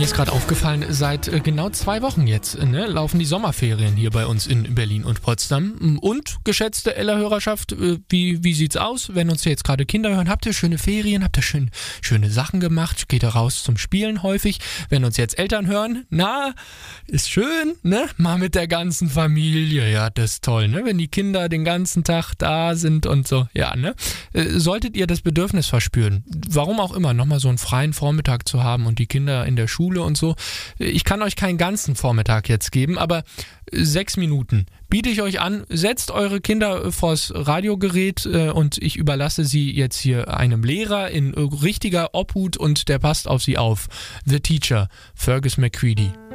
ist gerade aufgefallen, seit genau 2 Wochen jetzt laufen die Sommerferien hier bei uns in Berlin und Potsdam. Und, geschätzte Ella-Hörerschaft, wie sieht's aus, wenn uns jetzt gerade Kinder hören? Habt ihr schöne Ferien? Habt ihr schöne Sachen gemacht? Geht ihr raus zum Spielen häufig? Wenn uns jetzt Eltern hören, na, ist schön, ne? Mal mit der ganzen Familie, ja, das ist toll, ne? Wenn die Kinder den ganzen Tag da sind und so, ja, ne? Solltet ihr das Bedürfnis verspüren, warum auch immer, nochmal so einen freien Vormittag zu haben und die Kinder in der Schule und so. Ich kann euch keinen ganzen Vormittag jetzt geben, aber 6 Minuten biete ich euch an. Setzt eure Kinder vors Radiogerät und ich überlasse sie jetzt hier einem Lehrer in richtiger Obhut und der passt auf sie auf. The Teacher, Fergus McCready.